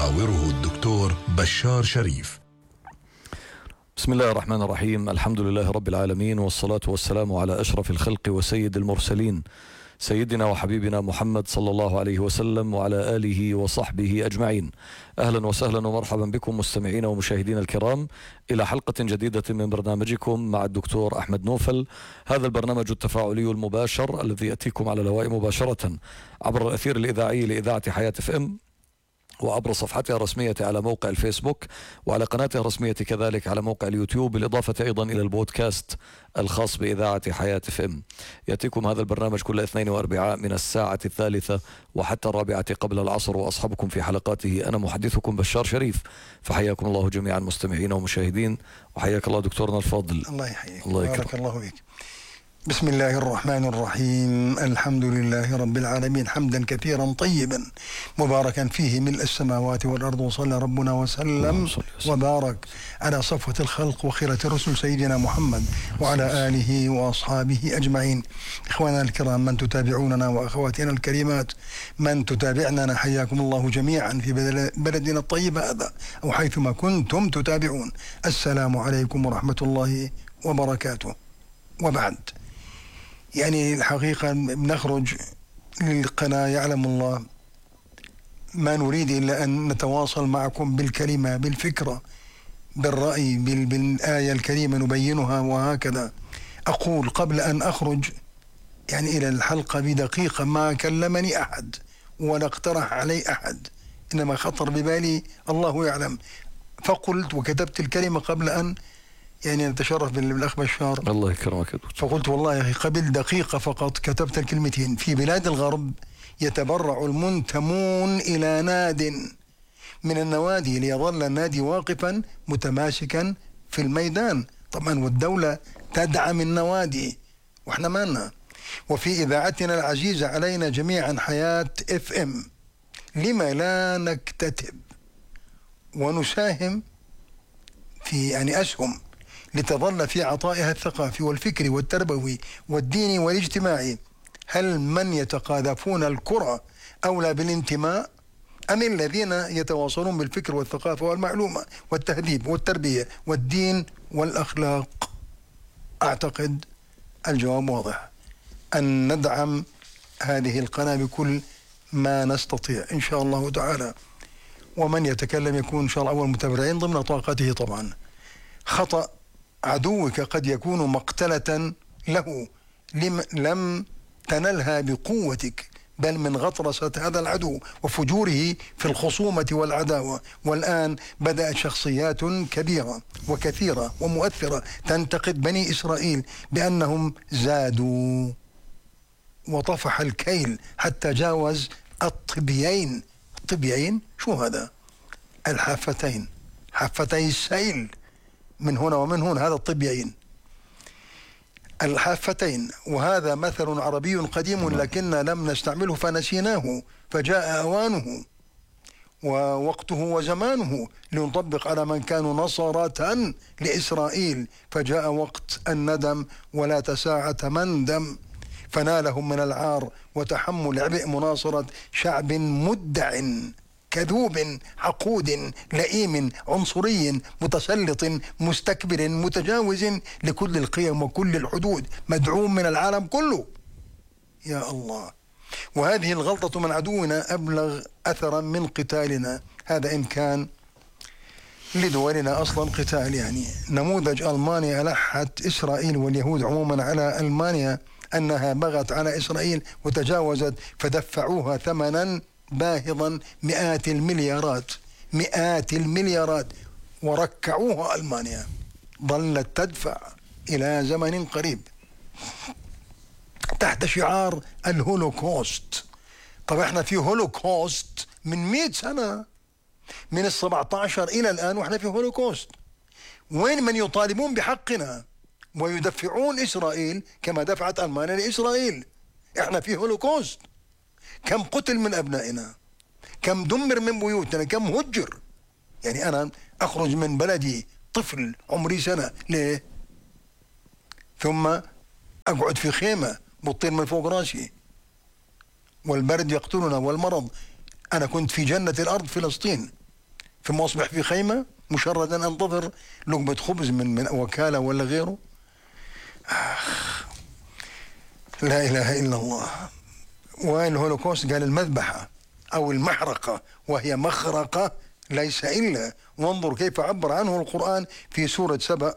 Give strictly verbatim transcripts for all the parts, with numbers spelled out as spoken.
يحاوره الدكتور بشار شريف. بسم الله الرحمن الرحيم. الحمد لله رب العالمين، والصلاة والسلام على أشرف الخلق وسيد المرسلين، سيدنا وحبيبنا محمد صلى الله عليه وسلم وعلى آله وصحبه أجمعين. أهلا وسهلا ومرحبا بكم مستمعين ومشاهدين الكرام إلى حلقة جديدة من برنامجكم مع الدكتور أحمد نوفل. هذا البرنامج التفاعلي المباشر الذي يأتيكم على الهواء مباشرة عبر الأثير الإذاعي لإذاعة حياة اف ام، وعبر صفحتها الرسمية على موقع الفيسبوك، وعلى قناتها الرسمية كذلك على موقع اليوتيوب، بالإضافة أيضا إلى البودكاست الخاص بإذاعة حياة اف ام. يأتيكم هذا البرنامج كل اثنين وأربعاء من الساعة الثالثة وحتى الرابعة قبل العصر، وأصحبكم في حلقاته أنا محدثكم بشار شريف. فحياكم الله جميعا مستمعين ومشاهدين، وحياك الله دكتورنا الفاضل. الله يحييك، الله يكرمك. بارك الله فيك. بسم الله الرحمن الرحيم. الحمد لله رب العالمين، حمدا كثيرا طيبا مباركا فيه ملء السماوات والأرض، وصلى ربنا وسلم وبارك على صفوة الخلق وخيرة الرسل سيدنا محمد وعلى آله وأصحابه أجمعين. إخواننا الكرام، من تتابعوننا وأخواتنا الكريمات من تتابعننا، حياكم الله جميعا في بلدنا الطيب هذا أو حيثما كنتم تتابعون. السلام عليكم ورحمة الله وبركاته. وبعد، يعني الحقيقة بنخرج للقناة يعلم الله ما نريد إلا أن نتواصل معكم بالكلمة، بالفكرة، بالرأي، بالآية الكريمة نبينها. وهكذا أقول قبل أن أخرج يعني إلى الحلقة بدقيقة، ما كلمني أحد ولا اقترح علي أحد، إنما خطر ببالي الله يعلم، فقلت وكتبت الكلمة قبل أن يعني نتشرف بالأخ بشار. الله يكرمك يا دكتور. فقلت والله يا أخي قبل دقيقة فقط كتبت الكلمتين: في بلاد الغرب يتبرع المنتمون إلى ناد من النوادي ليظل النادي واقفا متماسكا في الميدان. طبعا والدولة تدعم النوادي وإحنا مالنا. وفي إذاعتنا العزيزة علينا جميعا حياة اف ام، لما لا نكتتب ونساهم في يعني أسهم لتظل في عطائها الثقافي والفكري والتربوي والديني والاجتماعي؟ هل من يتقاذفون الكرة أولى بالانتماء أم الذين يتواصلون بالفكر والثقافة والمعلومة والتهذيب والتربية والدين والأخلاق؟ أعتقد الجواب واضح، أن ندعم هذه القناة بكل ما نستطيع إن شاء الله تعالى. ومن يتكلم يكون إن شاء الله أول متبرعين ضمن طاقته. طبعا خطأ عدوك قد يكون مقتلة له لم, لم تنلها بقوتك، بل من غطرسة هذا العدو وفجوره في الخصومة والعداوة. والآن بدأت شخصيات كبيرة وكثيرة ومؤثرة تنتقد بني إسرائيل بأنهم زادوا، وطفح الكيل حتى جاوز الطبيين. الطبيين شو هذا؟ الحافتين، حافتي السيل من هنا ومن هنا، هذا الطبيين، الحافتين. وهذا مثل عربي قديم لكننا لم نستعمله فنسيناه، فجاء أوانه ووقته وزمانه لنطبق على من كانوا نصرة لإسرائيل. فجاء وقت الندم ولا تساعة مندم، فنالهم من العار وتحمل عبء مناصرة شعب مدع كذوب حقود لئيم عنصري متسلط مستكبر متجاوز لكل القيم وكل الحدود، مدعوم من العالم كله. يا الله. وهذه الغلطة من عدونا أبلغ أثرا من قتالنا. هذا إن كان لدولنا أصلا قتال. يعني نموذج ألمانيا ألحت إسرائيل واليهود عموما على ألمانيا أنها بغت على إسرائيل وتجاوزت، فدفعوها ثمنا باهظا مئات المليارات مئات المليارات وركعوها ألمانيا، ظلت تدفع إلى زمن قريب تحت شعار الهولوكوست. طب احنا في هولوكوست من مئة سنة، من السبعة عشر إلى الآن وإحنا في هولوكوست. وين من يطالبون بحقنا ويدفعون إسرائيل كما دفعت ألمانيا لإسرائيل؟ إحنا في هولوكوست. كم قتل من أبنائنا، كم دمر من بيوتنا، كم هجر. يعني أنا أخرج من بلدي طفل عمري سنة، ليه؟ ثم أقعد في خيمة بتطير من فوق راسي والبرد يقتلنا والمرض. أنا كنت في جنة الأرض فلسطين ثم أصبح في خيمة مشردا أنتظر لقمة خبز من من وكالة ولا غيره. آخ لا إله إلا الله. والهولوكوست قال المذبحة أو المحرقة، وهي مخرقة ليس إلا. وانظر كيف عبر عنه القرآن في سورة سبأ،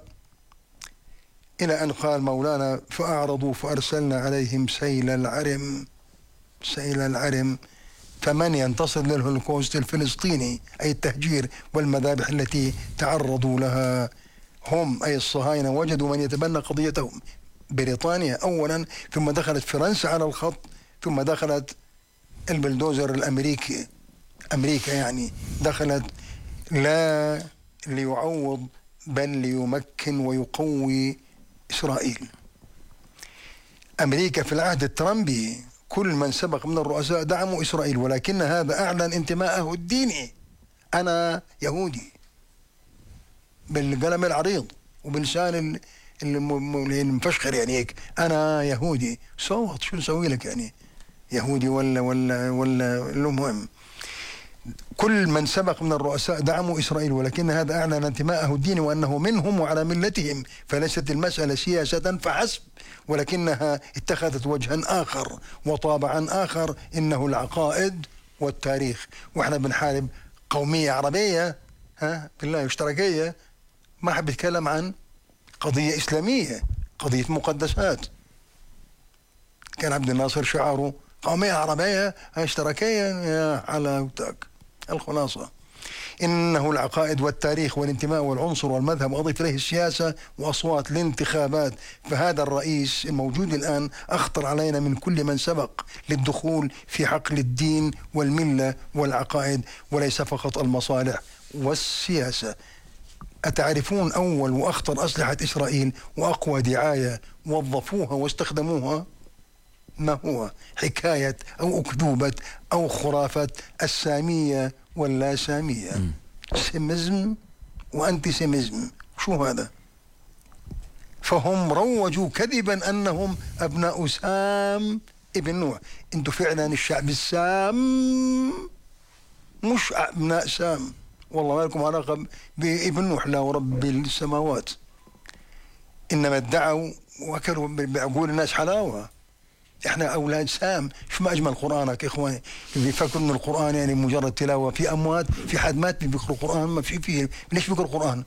إلى أن قال مولانا فأعرضوا فأرسلنا عليهم سيل العرم. سيل العرم. فمن ينتصر للهولوكوست؟ الفلسطيني، أي التهجير والمذابح التي تعرضوا لها. هم أي الصهاينة وجدوا من يتبنى قضيتهم. بريطانيا أولا، ثم دخلت فرنسا على الخط، ثم دخلت البلدوزر الأمريكي، أمريكا يعني دخلت، لا ليعوض بل ليمكن ويقوي إسرائيل. أمريكا في العهد الترامبي كل من سبق من الرؤساء دعموا إسرائيل، ولكن هذا أعلن انتماءه الديني. أنا يهودي بالقلم العريض وبلسان المفشخر يعني هيك، أنا يهودي. صوت شو نسوي لك يعني يهودي ولا ولا ولا المهم. كل من سبق من الرؤساء دعموا إسرائيل، ولكن هذا أعلن انتماءه الديني وأنه منهم وعلى ملتهم. فليست المسألة سياسة فحسب، ولكنها اتخذت وجها آخر وطابعا آخر، إنه العقائد والتاريخ. وإحنا بنحارب قومية عربية ها بالله اشتراكية، ما حب يتكلم عن قضية إسلامية، قضية مقدسات. كان عبد الناصر شعاره قومية عربية اشتراكية يا حلاوتك. الخلاصة إنه العقائد والتاريخ والانتماء والعنصر والمذهب، وأضيف إليه السياسة وأصوات الانتخابات. فهذا الرئيس الموجود الآن أخطر علينا من كل من سبق للدخول في حقل الدين والملة والعقائد، وليس فقط المصالح والسياسة. أتعرفون أول وأخطر أسلحة إسرائيل وأقوى دعاية وظفوها واستخدموها ما هو؟ حكاية أو أكذوبة أو خرافة السامية واللا سامية. م. سيمزم وأنتي سيمزم. شو هذا؟ فهم روجوا كذبا أنهم أبناء سام ابن نوح. أنتم فعلا الشعب السام، مش أبناء سام. والله ما لكم علاقة بابن نوح، لا ورب السماوات. إنما ادعوا وأكلوا بعقول الناس حلاوة. احنا اولاد سام. شو ما اجمل قرانك يا اخواني. بيفكروا ان القران يعني مجرد تلاوه. في اموات، في حد مات بيقرأ القران، ما في فيه. ليش بيقرأ القران؟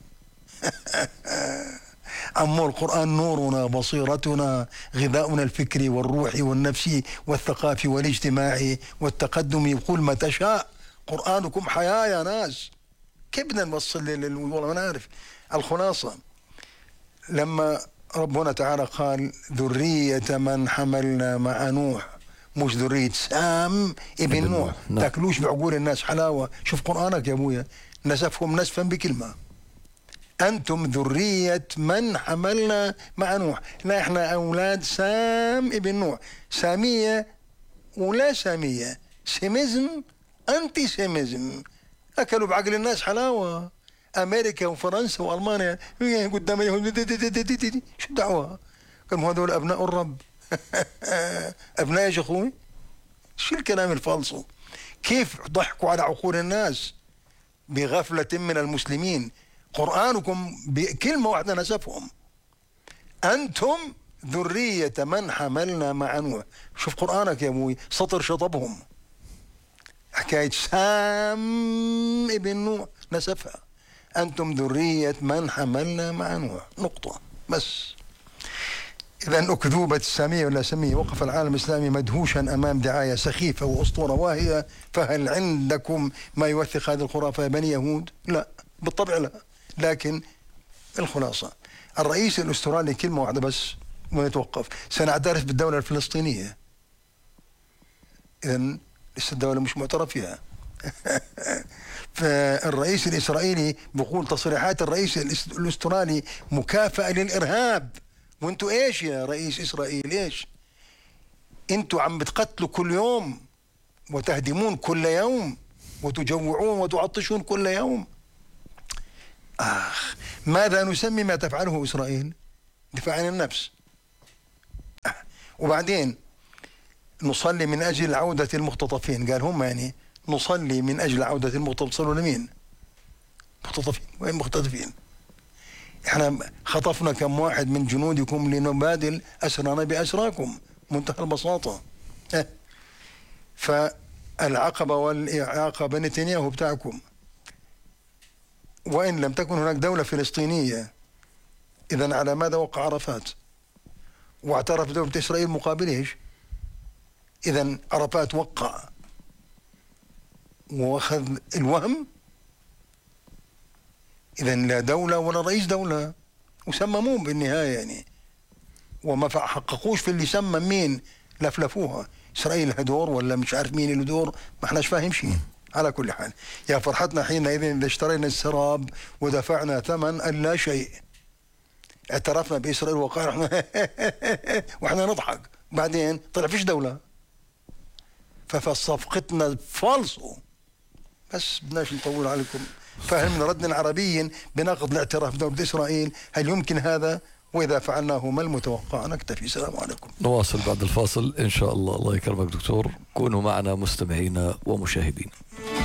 عمو القران نورنا، بصيرتنا، غذاؤنا الفكري والروحي والنفسي والثقافي والاجتماعي والتقدمي. قل ما تشاء، قرانكم حياه يا ناس. كيف بدنا نوصل لل والله ما نعرف. الخلاصه لما ربنا تعالى قال ذرية من حملنا مع نوح، مش ذرية سام ابن نوح. نعم. تاكلوش بعقول الناس حلاوة. شوف قرآنك يا ابويا نسفهم نسفا بكلمة. أنتم ذرية من حملنا مع نوح. لا احنا أولاد سام ابن نوح. سامية ولا سامية، سيمزم أنتي سيمزم. أكلوا بعقل الناس حلاوة. أمريكا وفرنسا وألمانيا قدام اليهود. شو الدعوة؟ كانوا هذول أبناء الرب. أبناء يا أخوي. شو الكلام الفالصو؟ كيف ضحكوا على عقول الناس بغفلة من المسلمين. قرآنكم بكلمة واحدة نسفهم. أنتم ذرية من حملنا مع نوح. شوف قرآنك يا أبوي سطر شطبهم. حكاية سام ابن نوح نسفها. أنتم ذرية من حملنا مع نوح. نقطة بس. إذا أكذوبة السامية ولا سامية. وقف العالم الإسلامي مدهوشا أمام دعاية سخيفة وأسطورة واهية. فهل عندكم ما يوثق هذه الخرافة يا بني يهود؟ لا بالطبع لا. لكن الخلاصة الرئيس الأسترالي كلمة واحدة بس ونتوقف. سنعترف بالدولة الفلسطينية. إذا لسه الدولة مش معترف فيها. فالرئيس الإسرائيلي بيقول تصريحات الرئيس الأسترالي مكافأة للإرهاب. وانتوا ايش يا رئيس إسرائيل؟ ايش انتوا عم بتقتلوا كل يوم وتهدمون كل يوم وتجوعون وتعطشون كل يوم. آخ ماذا نسمي ما تفعله إسرائيل؟ دفاع عن النفس. آه. وبعدين نصلي من أجل عودة المختطفين. قال هم يعني نصلي من أجل عودة المختطفين لمين؟ مختطفين. وين مختطفين؟ احنا خطفنا كم واحد من جنودكم لنبادل أسرنا بأسراكم، منتهى البساطة. اه. فالعقبة والإعاقة بنتنياهو بتاعكم، وإن لم تكن هناك دولة فلسطينية، إذن على ماذا وقع عرفات واعترف بدولة إسرائيل مقابل إيش؟ إذن عرفات وقع واخذ الوهم، إذن لا دولة ولا رئيس دولة، وسمموه بالنهاية يعني، وما حققوش في اللي سمم مين، لفلفوها. إسرائيل هدور ولا مش عارف مين اللي دور، ما احناش فاهم شيء. على كل حال يا فرحتنا حينئذ إذا اشترينا السراب ودفعنا ثمن اللا شيء، اعترفنا بإسرائيل وقال احنا واحنا نضحك، بعدين طلع فيش دولة. فصفقتنا فالصو. بس بدناش نطول عليكم. فهمنا ردنا عربيا بناقض الاعتراف بدولة إسرائيل، هل يمكن هذا؟ وإذا فعلناه ما المتوقع؟ نكتفي. السلام عليكم. نواصل بعد الفاصل إن شاء الله. الله يكرمك دكتور، كونوا معنا مستمعين ومشاهدين.